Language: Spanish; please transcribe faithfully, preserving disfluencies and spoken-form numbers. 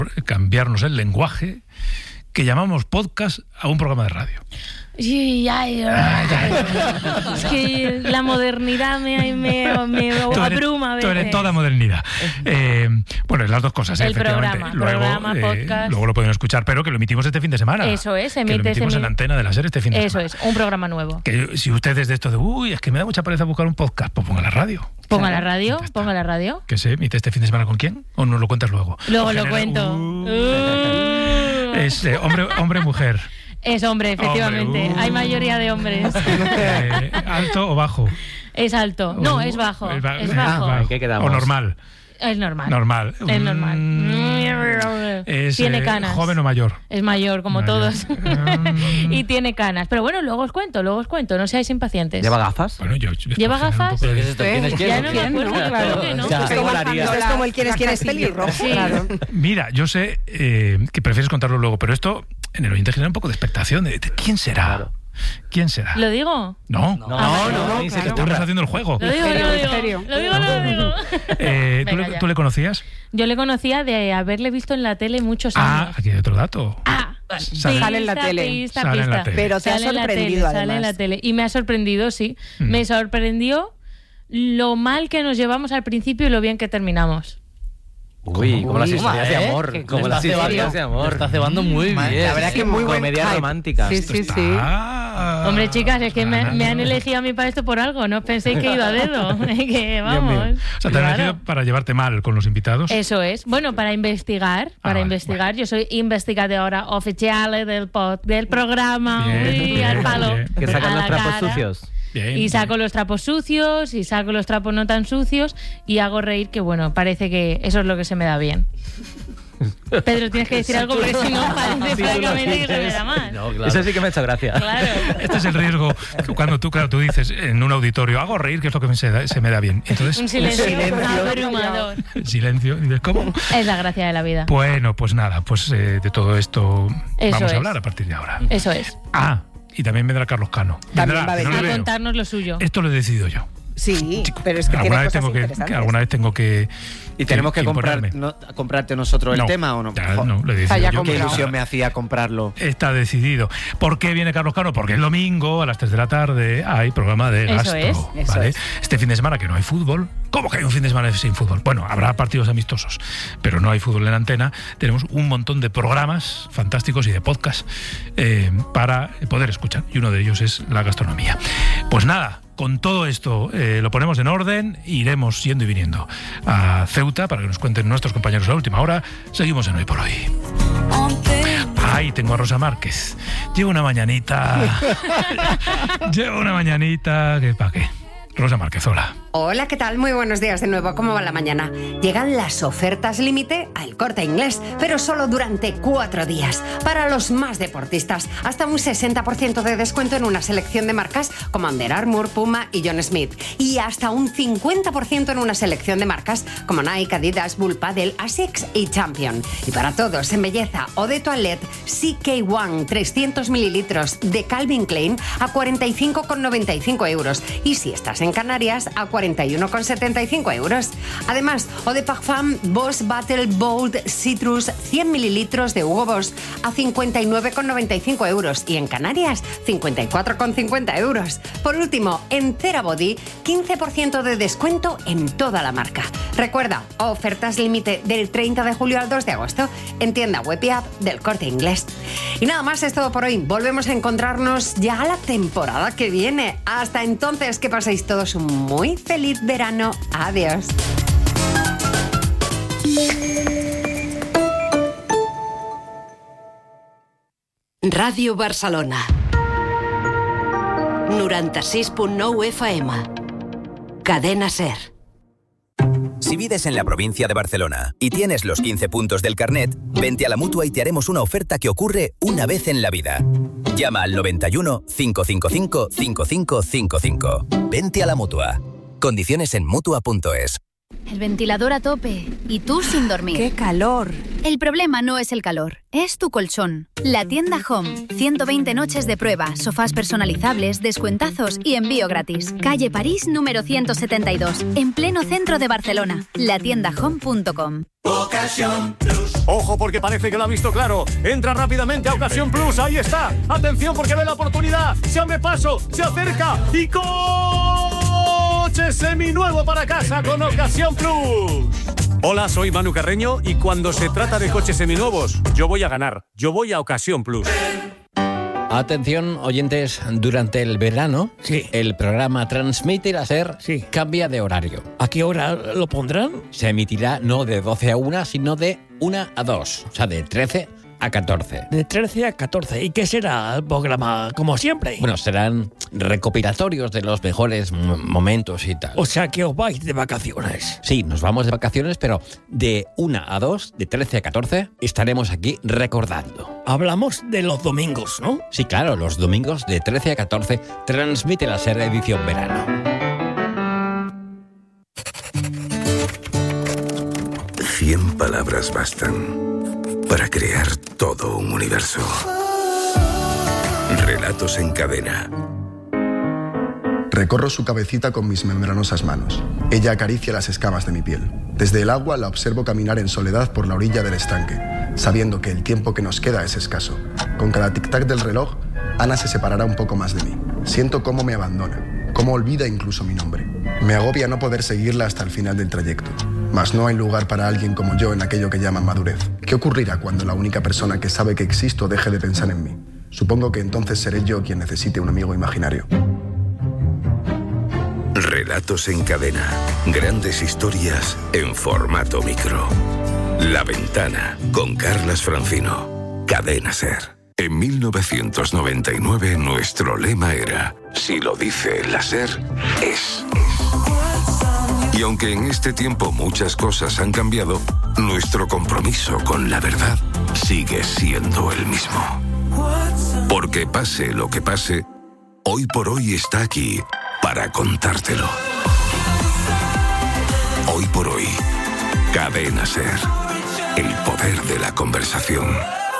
cambiarnos el lenguaje, que llamamos podcast a un programa de radio. Sí, ay, ay, ay. Es que la modernidad me, me, me abruma a veces. Tú eres toda modernidad. Eh, bueno, las dos cosas, el efectivamente. Programa, luego, programa, eh, podcast. Luego lo pueden escuchar, pero que lo emitimos este fin de semana. Eso es, emite. emite. Que lo emitimos en la antena de la SER este fin de Eso semana. Eso es, un programa nuevo. Que si ustedes de esto de, uy, es que me da mucha pereza buscar un podcast, pues ponga la radio. Ponga claro. la radio, ponga la radio. ¿Que se emite este fin de semana con quién? ¿O nos lo cuentas luego? Luego lo cuento. Uh, uh. Es eh, hombre, hombre, mujer. Es hombre, efectivamente. Hombre, uh. Hay mayoría de hombres. Eh, ¿Alto o bajo? Es alto. No, uh, es bajo. Es, ba- es bajo. Ah, ¿qué quedamos? ¿O normal? Es normal. Normal. Es normal. Mm, es, tiene canas. Eh, ¿Joven o mayor? Es mayor, como mayor. todos. Mm. Y tiene canas. Pero bueno, luego os cuento, luego os cuento. No seáis impacientes. ¿Lleva gafas? Bueno, yo, ¿Lleva gafas? ¿Pero qué es esto? ¿Quién es quién? Ya no me acuerdo. ¿no? Claro. Que no. O sea, es como, es como el quién es quién es pelirrojo. Sí. Claro. Mira, yo sé eh, que prefieres contarlo luego, pero esto en el oyente genera un poco de expectación. De, de ¿Quién será? Claro. ¿Quién será? ¿Lo digo? No, no, no, no, no, no claro. Estamos haciendo el juego. Lo digo, lo digo. Lo digo, lo digo. Eh, ¿tú, Venga, le, ¿Tú le conocías? Yo le conocía de haberle visto en la tele muchos años. Ah, aquí hay otro dato. Ah, sale, sale en la tele. Pista, sale pista. en la tele. Pero te sale ha sorprendido, tele, Sale en la tele. Y me ha sorprendido, sí. Mm. Me sorprendió lo mal que nos llevamos al principio y lo bien que terminamos. Uy, como las historias ¿eh? de amor. Como las historias de amor. Está cebando muy bien. La verdad que muy buena comedia romántica. Sí, sí, sí. Ah, Hombre, chicas, es que me, me han elegido a mí para esto por algo. No penséis que he ido a dedo. Que vamos. O sea, te han elegido para llevarte mal con los invitados. Eso es. Bueno, para investigar. Para ah, investigar. Vale. Yo soy investigadora oficial del, pod, del programa. Bien, Uy, bien, al palo. Bien. Que sacan los trapos cara. sucios. Bien, y saco bien. los trapos sucios y saco los trapos no tan sucios y hago reír, que bueno, parece que eso es lo que se me da bien. Pedro, tienes que decir algo porque si no parece sí, francamente que se me da mal. No, claro. Eso sí que me ha hecho gracia. Claro. Este es el riesgo cuando tú, claro, tú dices en un auditorio, hago reír, que es lo que me se, da, se me da bien. Entonces, un silencio, un silencio. abrumador. Silencio. ¿Y cómo? Es la gracia de la vida. Bueno, pues nada, pues eh, de todo esto eso vamos es. a hablar a partir de ahora. Eso es. Ah, y también vendrá Carlos Cano. También vendrá, va a venir. no A contarnos lo suyo. Esto lo he decidido yo. Sí, pero es que alguna tiene vez cosas tengo que, interesantes. que alguna vez tengo que ¿Y tenemos que, que comprar, imponerme. no, comprarte nosotros el no, tema o no? Ya, no, lo he decidido ya yo. Qué comprado. ilusión me hacía comprarlo. Está decidido. ¿Por qué viene Carlos Cano? Porque el domingo a las tres de la tarde hay programa de Eso Gastro. es, eso ¿vale? es. Este fin de semana que no hay fútbol. ¿Cómo que hay un fin de semana sin fútbol? Bueno, habrá partidos amistosos, pero no hay fútbol en antena. Tenemos un montón de programas fantásticos y de podcasts eh, para poder escuchar. Y uno de ellos es la gastronomía. Pues nada, con todo esto eh, lo ponemos en orden, iremos yendo y viniendo a Ceuta para que nos cuenten nuestros compañeros a la última hora. Seguimos en Hoy por Hoy. Ay, tengo a Rosa Márquez. Llevo una mañanita. Llevo una mañanita. ¿Qué pa' qué? Rosa Márquez, hola. Hola, ¿qué tal? Muy buenos días de nuevo. ¿Cómo va la mañana? Llegan las ofertas límite a El Corte Inglés, pero solo durante cuatro días. Para los más deportistas, hasta un sesenta por ciento de descuento en una selección de marcas como Under Armour, Puma y John Smith. Y hasta un cincuenta por ciento en una selección de marcas como Nike, Adidas, Bull Paddle, Asics y Champion. Y para todos en belleza o de toilette, C K uno trescientos mililitros de Calvin Klein a cuarenta y cinco con noventa y cinco euros. Y si estás en Canarias, a cuarenta y uno con setenta y cinco euros. Además, Eau de Parfum Boss Battle Bold Citrus cien mililitros de Hugo Boss a cincuenta y nueve con noventa y cinco euros. Y en Canarias, cincuenta y cuatro con cincuenta euros. Por último, en Therabody, quince por ciento de descuento en toda la marca. Recuerda, ofertas límite del treinta de julio al dos de agosto en tienda web y app del Corte Inglés. Y nada más, es todo por hoy. Volvemos a encontrarnos ya la temporada que viene. Hasta entonces, que paséis todos un muy feliz verano. Adiós. Ràdio Barcelona noranta-sis punt nou F M. Cadena SER. Si vives en la provincia de Barcelona y tienes los quince puntos del carnet, vente a la Mutua y te haremos una oferta que ocurre una vez en la vida. Llama al noventa y uno, cinco cinco cinco, cinco cinco cinco cinco. Vente a la Mutua. Condiciones en Mutua punto es. el ventilador a tope y tú sin dormir. ¡Qué calor! El problema no es el calor, es tu colchón. La tienda Home. ciento veinte noches de prueba, sofás personalizables, descuentazos y envío gratis. Calle París número ciento setenta y dos, en pleno centro de Barcelona. la tienda home punto com. Ocasión Plus. Ojo, porque parece que lo ha visto claro. Entra rápidamente a Ocasión Plus. Ahí está. Atención, porque ve la oportunidad. Se abre paso, se acerca y coche seminuevo para casa con Ocasión Plus. Hola, soy Manu Carreño y cuando se trata de coches seminuevos, yo voy a ganar. Yo voy a Ocasión Plus. Atención, oyentes, durante el verano, sí. el programa Transmite la SER sí. cambia de horario. ¿A qué hora lo pondrán? Se emitirá no de doce a una, sino de una a dos, o sea, de trece a catorce. De trece a catorce. ¿Y qué será el programa, como siempre? Bueno, serán recopilatorios de los mejores m- momentos y tal. O sea, que os vais de vacaciones. Sí, nos vamos de vacaciones, pero de una a dos, de trece a catorce, estaremos aquí recordando. Hablamos de los domingos, ¿no? Sí, claro, los domingos de trece a catorce, Transmite la SER edición verano. Cien palabras bastan para crear todo un universo. Relatos en cadena. Recorro su cabecita con mis membranosas manos. Ella acaricia las escamas de mi piel. Desde el agua la observo caminar en soledad por la orilla del estanque, sabiendo que el tiempo que nos queda es escaso. Con cada tic-tac del reloj, Ana se separará un poco más de mí. Siento cómo me abandona, cómo olvida incluso mi nombre. Me agobia no poder seguirla hasta el final del trayecto. Mas no hay lugar para alguien como yo en aquello que llaman madurez. ¿Qué ocurrirá cuando la única persona que sabe que existo deje de pensar en mí? Supongo que entonces seré yo quien necesite un amigo imaginario. Relatos en cadena. Grandes historias en formato micro. La Ventana, con Carlas Francino. Cadena SER. En mil novecientos noventa y nueve nuestro lema era: si lo dice la SER, es. Y aunque en este tiempo muchas cosas han cambiado, nuestro compromiso con la verdad sigue siendo el mismo. Porque pase lo que pase, Hoy por Hoy está aquí para contártelo. Hoy por Hoy, Cadena SER, el poder de la conversación.